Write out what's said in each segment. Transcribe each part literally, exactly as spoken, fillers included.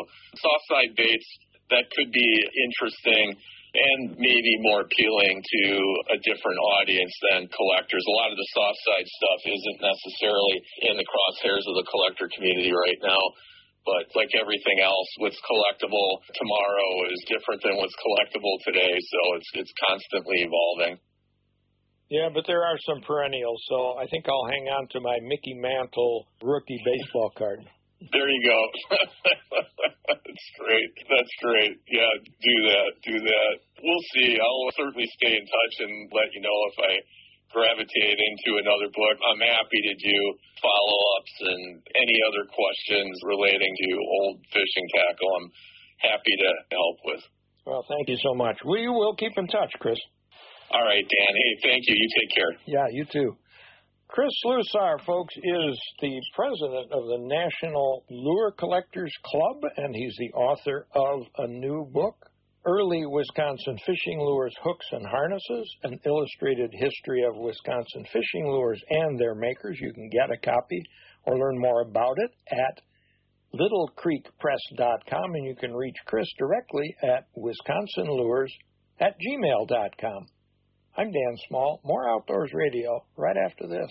soft side baits, that could be interesting and maybe more appealing to a different audience than collectors. A lot of the soft side stuff isn't necessarily in the crosshairs of the collector community right now. But like everything else, what's collectible tomorrow is different than what's collectible today, so it's it's constantly evolving. Yeah, but there are some perennials, so I think I'll hang on to my Mickey Mantle rookie baseball card. There you go. That's great. That's great. Yeah, do that. Do that. We'll see. I'll certainly stay in touch and let you know if I gravitate into another book. I'm happy to do follow-ups and any other questions relating to old fishing tackle. I'm happy to help with. Well, thank you so much. We will keep in touch, Chris. All right, Dan. Hey, thank you. You take care. Yeah, you too. Chris Slusar, folks, is the president of the National Lure Collectors Club, and he's the author of a new book, Early Wisconsin Fishing Lures, Hooks, and Harnesses, an illustrated history of Wisconsin fishing lures and their makers. You can get a copy or learn more about it at little creek press dot com, and you can reach Chris directly at wisconsin lures at gmail dot com. I'm Dan Small. More Outdoors Radio right after this.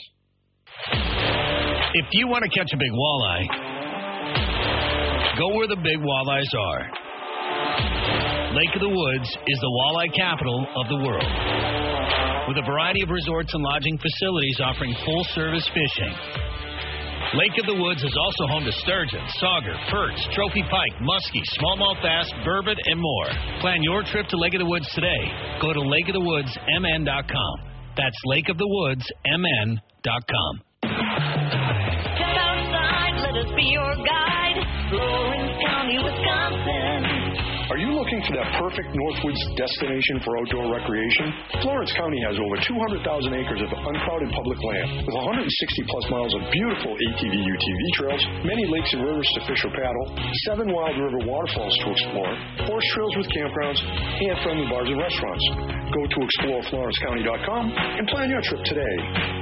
If you want to catch a big walleye, go where the big walleyes are. Lake of the Woods is the walleye capital of the world, with a variety of resorts and lodging facilities offering full-service fishing. Lake of the Woods is also home to sturgeon, sauger, perch, trophy pike, muskie, smallmouth bass, burbot, and more. Plan your trip to Lake of the Woods today. Go to lake of the woods m n dot com. That's lake of the woods m n dot com. Step outside, let us be your guide. Florence County, Wisconsin. Are you looking for that perfect Northwoods destination for outdoor recreation? Florence County has over two hundred thousand acres of uncrowded public land with one hundred sixty plus miles of beautiful A T V U T V trails, many lakes and rivers to fish or paddle, seven wild river waterfalls to explore, horse trails with campgrounds, and friendly bars and restaurants. Go to explore florence county dot com and plan your trip today.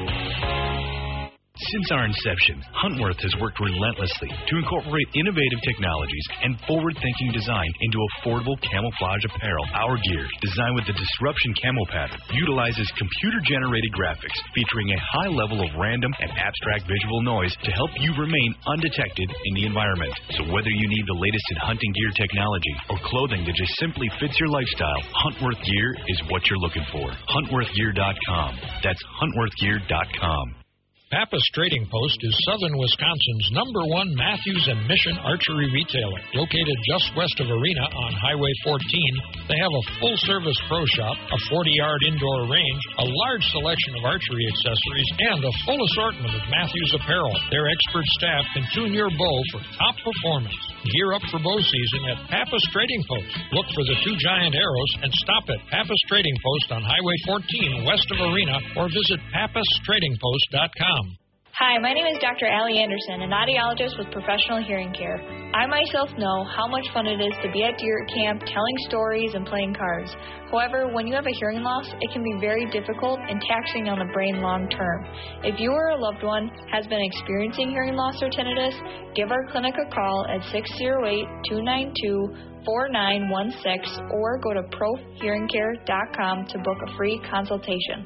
Since our inception, Huntworth has worked relentlessly to incorporate innovative technologies and forward-thinking design into affordable camouflage apparel. Our gear, designed with the Disruption Camo pattern, utilizes computer-generated graphics featuring a high level of random and abstract visual noise to help you remain undetected in the environment. So whether you need the latest in hunting gear technology or clothing that just simply fits your lifestyle, Huntworth gear is what you're looking for. huntworth gear dot com. That's huntworth gear dot com. Pappas Trading Post is southern Wisconsin's number one Matthews and Mission archery retailer. Located just west of Arena on Highway fourteen, they have a full-service pro shop, a forty-yard indoor range, a large selection of archery accessories, and a full assortment of Matthews apparel. Their expert staff can tune your bow for top performance. Gear up for bow season at Pappas Trading Post. Look for the two giant arrows and stop at Pappas Trading Post on Highway fourteen west of Arena or visit pappas trading post dot com. Hi, my name is Doctor Allie Anderson, an audiologist with Professional Hearing Care. I myself know how much fun it is to be at deer camp, telling stories, and playing cards. However, when you have a hearing loss, it can be very difficult and taxing on the brain long term. If you or a loved one has been experiencing hearing loss or tinnitus, give our clinic a call at six oh eight, two nine two, four nine one six or go to pro hearing care dot com to book a free consultation.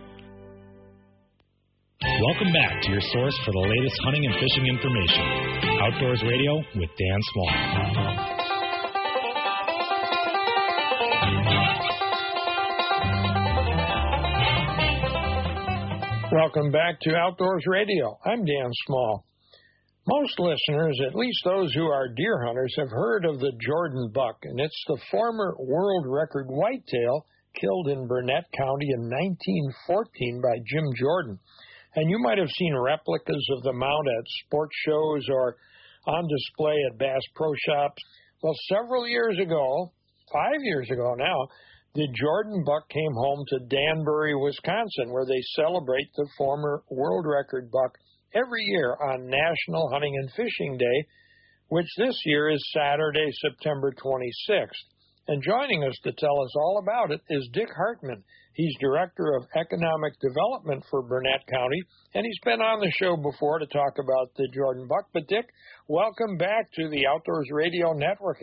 Welcome back to your source for the latest hunting and fishing information. Outdoors Radio with Dan Small. Welcome back to Outdoors Radio. I'm Dan Small. Most listeners, at least those who are deer hunters, have heard of the Jordan buck, and it's the former world record whitetail killed in Burnett County in nineteen fourteen by Jim Jordan. And you might have seen replicas of the mount at sports shows or on display at Bass Pro Shops. Well, several years ago, five years ago now, the Jordan buck came home to Danbury, Wisconsin, where they celebrate the former world record buck every year on National Hunting and Fishing Day, which this year is Saturday, September twenty-sixth. And joining us to tell us all about it is Dick Hartman. He's Director of Economic Development for Burnett County, and he's been on the show before to talk about the Jordan buck. But, Dick, welcome back to the Outdoors Radio Network.